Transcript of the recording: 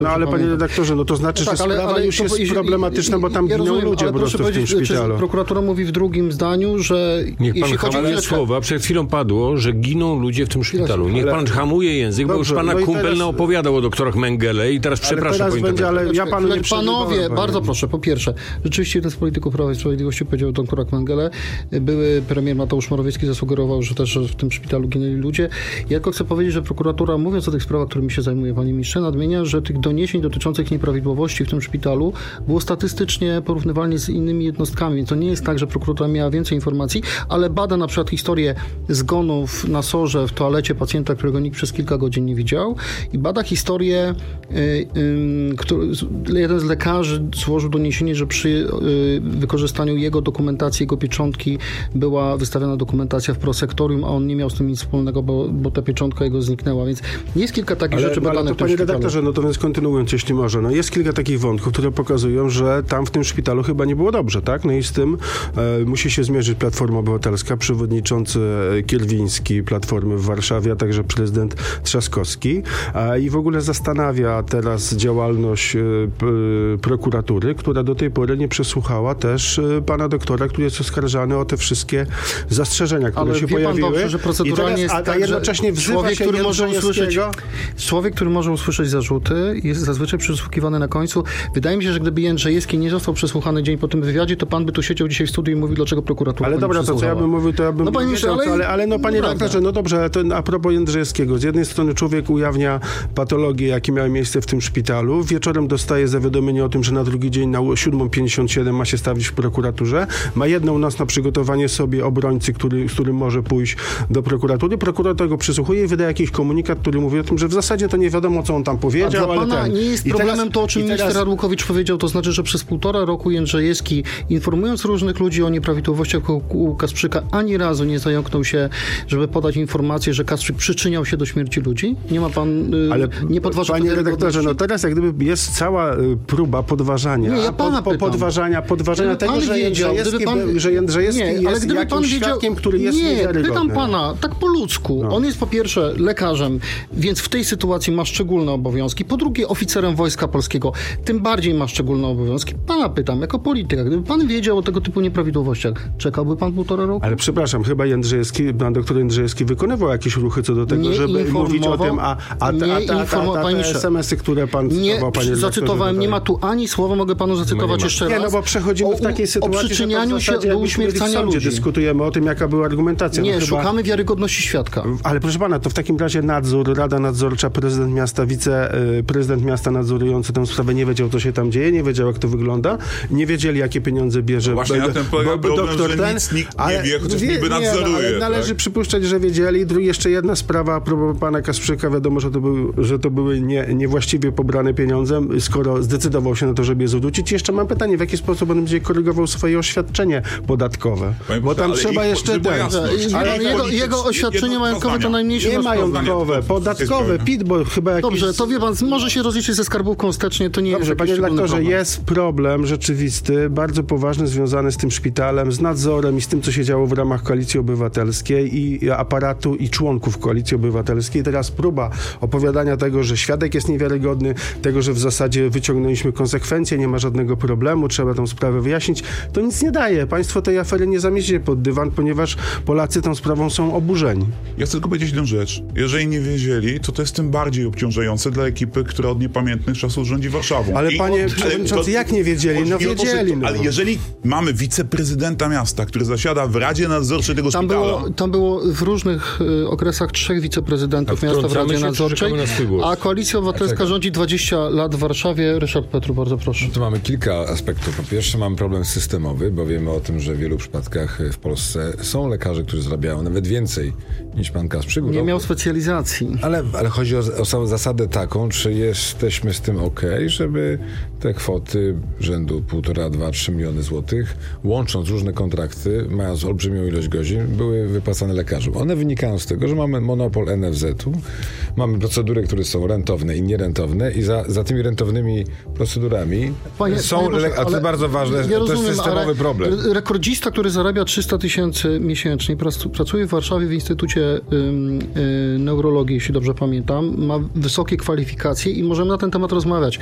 No ale panie redaktorze, no to znaczy, że sprawa już jest problematyczna, bo tam giną ludzie po prostu w tym szpitalu. Prokuratura mówi w drugim zdaniu, że jeśli chodzi o słowa, przed chwilą padło, że giną ludzie w tym szpitalu. Niech pan hamuje język, bo już pana kumpel naopowiadał o doktorach Mengele i teraz przepraszam po ale ja panu nie panowie, bardzo proszę, po pierwsze, rzeczywiście jeden z polityków Prawa i Sprawiedliwości powiedział doktorak Mengele, były premier Mateusz Morawiecki zasugerował, że też w tym szpitalu ginęli ludzie. Ja tylko chcę powiedzieć, że prokuratura, mówiąc o tych sprawach, którymi się zajmuje, panie ministrze, nadmienia, że tych doniesień dotyczących nieprawidłowości w tym szpitalu było statystycznie porównywalnie z innymi jednostkami. Więc to nie jest tak, że prokuratura miała więcej informacji, ale bada na przykład historię zgonów na SOR-ze w toalecie pacjenta, którego nikt przez kilka godzin nie widział i bada historię, jeden z lekarzy złożył doniesienie, że przy wykorzystaniu jego dokumentacji, jego pieczątki była wystawiona dokumentacja w prosektorium, a on nie miał z tym nic wspólnego, bo ta pieczątka jego zniknęła. Więc jest kilka takich rzeczy badanych w tym panie szpitalu. Redaktorze, no to więc kontynuując, jeśli może, no jest kilka takich wątków, które pokazują, że tam w tym szpitalu chyba nie było dobrze, tak? No i z tym musi się zmierzyć Platforma Obywatelska, przewodniczący Kierwiński Platformy w Warszawie, a także prezydent Trzaskowski. I w ogóle zastanawia teraz działalność prokuratury, która do tej pory nie przesłuchała też pana doktora, który jest oskarżany o te wszystkie zastrzeżenia, które się pojawiły. Dobrze, że proceduralnie jest tak, jednocześnie wzywa się człowiek, który może usłyszeć zarzuty, jest zazwyczaj przesłuchiwany na końcu. Wydaje mi się, że gdyby Jędrzejewski nie został przesłuchany dzień po tym wywiadzie, to pan by tu siedział dzisiaj w studiu i mówił, dlaczego prokuratura ale dobra, to co ja bym mówił, to ja bym wiedział, ale no panie redaktorze, no dobrze, ale to a propos Jędrzejewskiego. Z jednej strony człowiek ujawnia patologie, jakie miały miejsce w tym szpitalu. Wieczorem dostaje zawiadomienie o tym, że na drugi dzień na 7:57 ma się stawić w prokuraturze. Ma jedną noc na przygotowanie sobie obrońcy, z którym może pójść do prokuratury. Prokurator go przysłuchuje i wydaje jakiś komunikat, który mówi o tym, że w zasadzie to nie wiadomo, co on tam powiedział. A dla pana nie jest problemem to, o czym minister Arłukowicz powiedział, to znaczy, że przez 1,5 roku Jędrzejewski, informując różnych ludzi o nieprawidłowościach u Kasprzyka, ani razu nie zająknął się, żeby podać informację, że Kasprzyk przyczyniał się do śmierci ludzi? Nie ma pan, nie podważa panie redaktorze, no teraz jak gdyby jest cała próba podważania. Nie, ja pana podważania tego, że Jędrzejewski jest jakimś świadkiem, który jest niewiarygodny. Pytam pana, tak po ludzku. On jest po pierwsze lekarzem, więc w tej sytuacji ma szczególne obowiązki. Po drugie oficerem Wojska Polskiego, tym bardziej ma szczególne obowiązki. Pana pytam, jako polityka, gdyby pan wiedział o tego typu nieprawidłowościach, czekałby pan 1,5 roku? Ale przepraszam, chyba pan doktor Jędrzejewski wykonywał jakieś ruchy co do tego, żeby mówić o tym, te SMS-y, które pan cytował, panie zacytowałem, nie ma tu ani słowa, mogę panu zacytować jeszcze raz. Nie, no bo przechodzimy w takiej sytuacji, o przyczynianiu się do uśmiercania ludzi. Dyskutujemy o tym, jaka była argumentacja. Nie, szukamy wiarygodności świadka. Ale proszę pana, to w takim razie nadzór, Rada Nadzorcza, prezydent miasta, wiceprezydent miasta nadzorujący tę sprawę nie wiedział, co się tam dzieje, nie wiedział, jak to wygląda, nie wiedzieli, jakie pieniądze bierze właśnie na tym polega problem, że nic nikt nie wie, chociaż niby nadzoruje. Ale należy przypuszczać, że wiedzieli. Jeszcze jedna sprawa a propos pana Kasprzyka. Wiadomo, że to były niewłaściwie pobrane pieniądze, skoro zdecydował się na to, żeby je zwrócić. Jeszcze mam pytanie, w jaki sposób on będzie korygował swoje oświadczenie podatkowe? Bo tam trzeba jeszcze... Jego oświadczenie majątkowe to najmniejsze... Nie majątkowe, podatkowe, PIT, bo chyba jakiś... Dobrze, to wie pan, może się rozliczyć ze skarbówką wstecznie, to nie jest jakiś panie redaktorze, problem. jest problem rzeczywisty, bardzo poważny, związany z tym szpitalem, z nadzorem i z tym, co się działo w ramach Koalicji Obywatelskiej i aparatu i członków Koalicji Obywatelskiej. Teraz próba opowiadania tego, że świadek jest niewiarygodny, tego, że w zasadzie wyciągnęliśmy konsekwencje, nie ma żadnego problemu, trzeba tę sprawę wyjaśnić. To nic nie daje. Państwo tej afery nie zamieścicie pod dywan, ponieważ Polacy tą sprawą są oburzeni. Ja chcę tylko powiedzieć jedną rzecz. Jeżeli nie wiedzieli, to jest tym bardziej obciążające dla ekipy, która od niepamiętnych czasów rządzi Warszawą. Ale panie przewodniczący, jak nie wiedzieli? No wiedzieli. Ale jeżeli mamy wiceprezydenta miasta, który zasiada w Radzie Nadzorczej tego szpitala... Tam było w różnych okresach 3 wiceprezydentów miasta w Radzie Nadzorczej, a Koalicja Obywatelska rządzi 20 lat w Warszawie. Ryszard Petru, bardzo proszę. No to mamy kilka aspektów. Po pierwsze mamy problem systemowy, bo wiemy o tym, że w wielu przypadkach w Polsce są lekarze, którzy zarabiają nawet więcej niż pan Kasprzyk. Nie miał specjalizacji. Ale chodzi o zasadę taką, czy jesteśmy z tym okej, żeby te kwoty rzędu 1,5, 2, 3 miliony złotych, łącząc różne kontrakty, mając olbrzymią ilość godzin, były wypłacane lekarzom. One wynikają z tego, że mamy monopol NFZ-u, mamy procedury, które są rentowne i nierentowne i za tymi rentownymi procedurami a to jest bardzo ważne, to jest systemowy problem. Rekordzista, który zarabia 300 000 miesięcznie, pracuje w Warszawie w Instytucie Neurologii, jeśli dobrze pamiętam, ma wysokie kwalifikacje i możemy na ten temat rozmawiać.